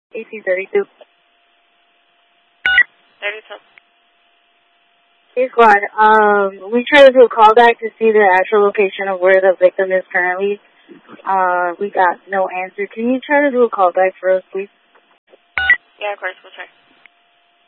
1832. 32. Hey, squad. We tried to do a callback to see the actual location of where the victim is currently. We got no answer. Can you try to do a callback for us, please? Yeah, of course. We'll try.